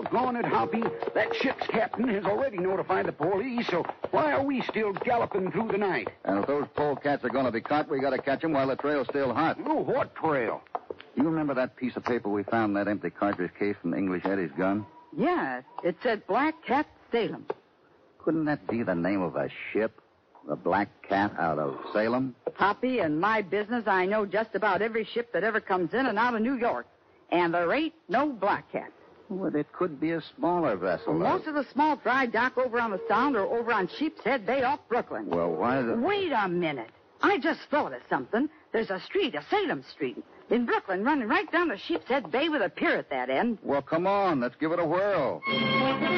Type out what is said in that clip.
Daggone it, Hoppy. That ship's captain has already notified the police, so why are we still galloping through the night? And if those polecats are going to be caught, we got to catch them while the trail's still hot. Oh, what trail? You remember that piece of paper we found in that empty cartridge case from English Eddie's gun? Yeah, it said Black Cat, Salem. Couldn't that be the name of a ship? The Black Cat out of Salem? Hoppy, in my business, I know just about every ship that ever comes in and out of New York. And there ain't no Black Cat. Well, it could be a smaller vessel. Most of the small dry dock over on the Sound or over on Sheepshead Bay off Brooklyn. Well, why the... Wait a minute. I just thought of something. There's a street, a Salem Street, in Brooklyn, running right down to Sheepshead Bay with a pier at that end. Well, come on. Let's give it a whirl.